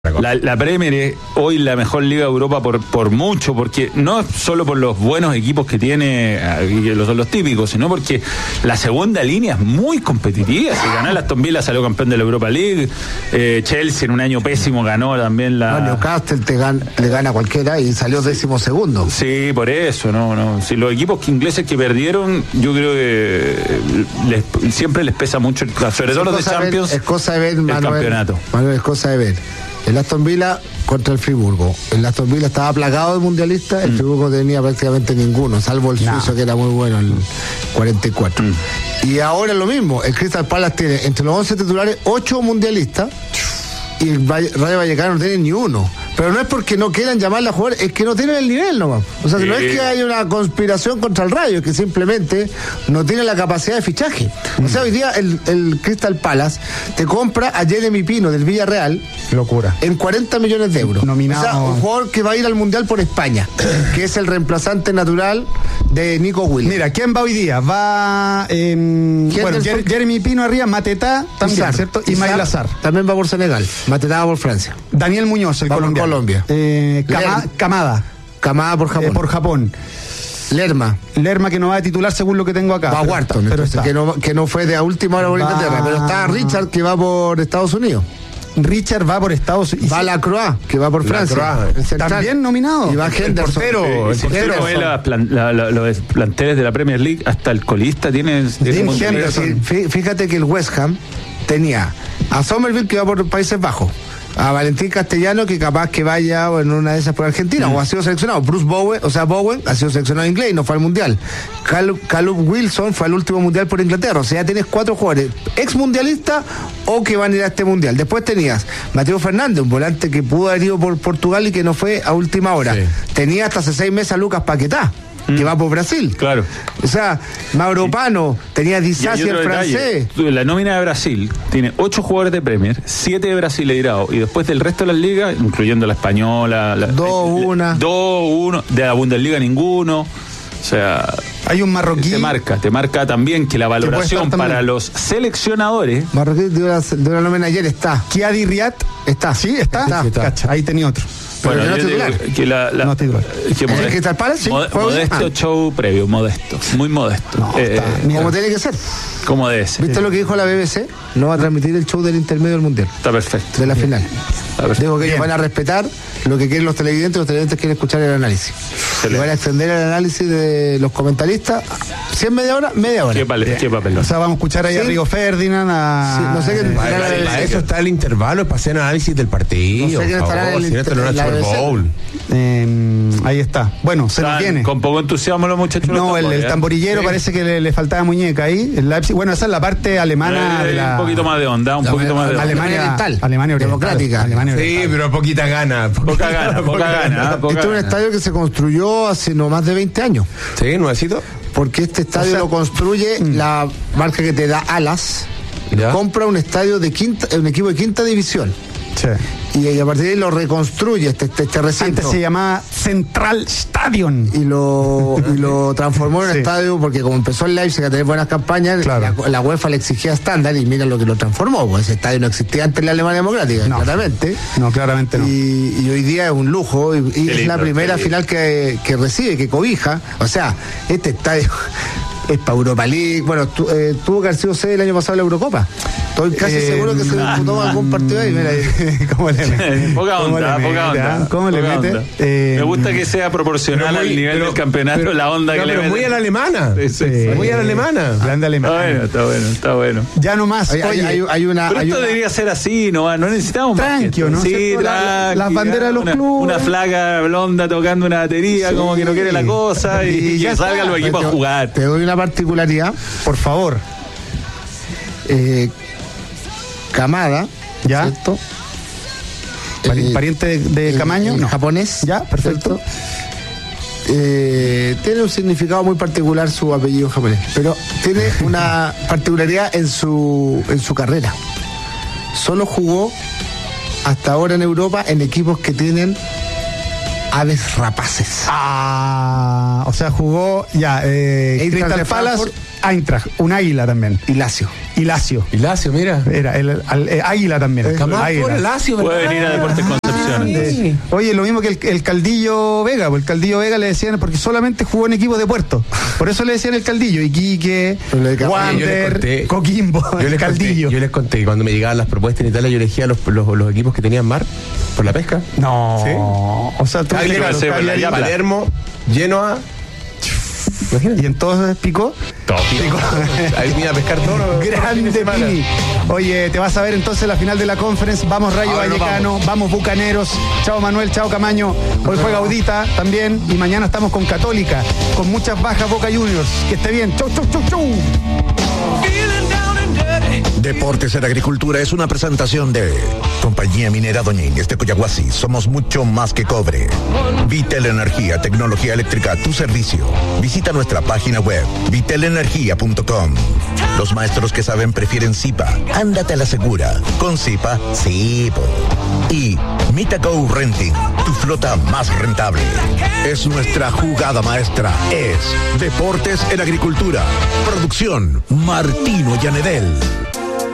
La Premier es hoy la mejor liga de Europa por mucho, porque no solo por los buenos equipos que tiene, que son los típicos, sino porque la segunda línea es muy competitiva. Si ganó el Aston Villa, salió campeón de la Europa League. Chelsea en un año pésimo ganó también la... Newcastle le gana a cualquiera y salió 12º. Sí, por eso, no. Si los equipos ingleses que perdieron, yo creo que siempre les pesa mucho, sobre todo los de Champions, es cosa de ver, el campeonato. Manuel, es cosa de ver. El Aston Villa contra el Friburgo. El Aston Villa estaba plagado de mundialistas, el Friburgo tenía prácticamente ninguno, salvo el suizo que era muy bueno, el 44. Y ahora es lo mismo, el Crystal Palace tiene entre los 11 titulares 8 mundialistas y el Rayo Vallecano no tiene ni uno. Pero no es porque no quieran llamarle a jugar, es que no tienen el nivel nomás. O sea, no es que haya una conspiración contra el Rayo, es que simplemente no tiene la capacidad de fichaje. O sea, hoy día el Crystal Palace te compra a Jeremy Pino del Villarreal. Locura. En 40 millones de euros. Nominado. O sea, un jugador que va a ir al Mundial por España, que es el reemplazante natural de Nico Williams. Mira, ¿quién va hoy día? Va Jeremy Pino arriba, Matetá también, Izar, ¿cierto? Y Mael Azar. También va por Senegal. Matetá va por Francia. Daniel Muñoz, el colombiano. Colombia. Camada por Japón. Por Japón. Lerma que no va a titular según lo que tengo acá. Va a Wharton, que no fue de a última hora por Inglaterra, pero está Richard que va por Estados Unidos. Richard va por Estados Unidos. Va Lacroix, que va por Francia. También nominado. Y va Henderson. Si uno ve los planteles de la Premier League, hasta el colista tiene... Fíjate que el West Ham tenía a Somerville, que va por Países Bajos, a Valentín Castellano, que capaz que vaya en una de esas por Argentina, o ha sido seleccionado. Bruce Bowen, ha sido seleccionado en inglés y no fue al Mundial. Caleb Wilson fue al último Mundial por Inglaterra. O sea, ya tienes 4 jugadores ex mundialistas o que van a ir a este Mundial. Después tenías Mateo Fernández, un volante que pudo haber ido por Portugal y que no fue a última hora. Sí. Tenía hasta hace 6 meses a Lucas Paquetá, que va por Brasil. Claro. O sea, Mauro Pano, tenía Disasi, el francés. La nómina de Brasil tiene 8 jugadores de Premier, 7 de Brasileirao, y después del resto de las ligas, incluyendo la española, 2-1, de la Bundesliga ninguno. O sea, hay un marroquí. Te marca también que la valoración para los seleccionadores. Marroquí de una nómina ayer está. Kiadi Riad está. Sí, está. Cacha, ahí tenía otro. Bueno, no titular. No titular. Modesto show previo, modesto. Muy modesto. Como tiene que ser. Como debe ser. ¿Viste lo que dijo la BBC? No va a transmitir el show del intermedio del Mundial. Está perfecto. De la final. Digo que ellos van a respetar lo que quieren los televidentes quieren escuchar el análisis. Le van a extender el análisis de los comentaristas. Si es media hora. ¿Qué papel? O sea, vamos a escuchar ahí a Rigo Ferdinand, no sé qué. Para eso está el intervalo, para hacer análisis del partido. No sé quién estará en el Bowl. Ahí está. Bueno, se lo tiene. Con poco entusiasmo los muchachos. No, el tamborillero parece que le faltaba muñeca ahí. El Leipzig. Bueno, esa es la parte alemana de la... Un poquito más de onda, Alemania Oriental. Alemania democrática. Sí, pero poquita gana. Poca gana. Este es un estadio que se construyó hace no más de 20 años. Sí, nuevecito. Porque este estadio lo construye la marca que te da Alas. Compra un estadio un equipo de 5ª división. Sí. Y a partir de ahí lo reconstruye este recinto. Antes se llamaba Central Stadion. Y lo transformó en un estadio, porque como empezó el Leipzig a tener buenas campañas, la UEFA le exigía estándar y mira lo que lo transformó. Pues ese estadio no existía antes en la Alemania Democrática, claramente. No, claramente no. Y hoy día es un lujo y es la primera final que recibe, que cobija. O sea, este estadio es para Europa League. Bueno, tuvo que haber sido sede el año pasado de la Eurocopa. Estoy casi seguro que se disputó algún partido ahí. Mira, ¿Cómo le mete? Poca onda. ¿Cómo le mete? Me gusta que sea proporcional al nivel del campeonato, la onda que le mete. Muy a la alemana. Muy a la alemana. Grande alemana. Está bueno. Ya nomás. Hay una. Pero esto debería ser así, no necesitamos más. Tranquilo, ¿no? Sí, las banderas de los clubes. Una flaca blonda tocando una batería, como que no quiere la cosa, y que salgan los equipos a jugar. Te doy una particularidad, por favor. Camada, ¿ya? ¿Cierto? ¿Pariente de Camaño? No. Japonés. Ya, perfecto. Tiene un significado muy particular su apellido japonés, pero tiene una particularidad en su carrera. Solo jugó hasta ahora en Europa en equipos que tienen aves rapaces. O sea, jugó Crystal Palace, Eintracht, un águila también. Y Lazio. Y Lazio. Y Lazio, mira. Era el águila también. Camacho, Lazio, Puede venir a Deportes Concepción. Sí. Oye, lo mismo que el Caldillo Vega, pues el Caldillo Vega le decían, porque solamente jugó en equipos de Puerto. Por eso le decían el Caldillo. Iquique, Wander, Coquimbo, el Caldillo. Yo les conté que cuando me llegaban las propuestas en Italia, yo elegía los equipos que tenían mar por la pesca. No. ¿Sí? O sea, tú Cagliari, Palermo, Genoa. Y entonces picó. Picó. Ahí vine a pescar todo. Grande Pini. Oye, te vas a ver entonces la final de la Conference. Vamos Rayo Vallecano, vamos Bucaneros. Chao Manuel, chao Camaño. Hoy juega Audita también. Y mañana estamos con Católica, con muchas bajas Boca Juniors. Que esté bien. Chau, chau, chau, chau. Deportes en Agricultura es una presentación de Compañía Minera Doña Inés de Coyahuasi. Somos mucho más que cobre. Vitel Energía, tecnología eléctrica a tu servicio. Visita nuestra página web vitelenergia.com. Los maestros que saben prefieren Zipa. Ándate a la segura. Con Zipa, sí. Y Mitago Renting, tu flota más rentable. Es nuestra jugada maestra. Es Deportes en Agricultura. Producción Martino Llanedel.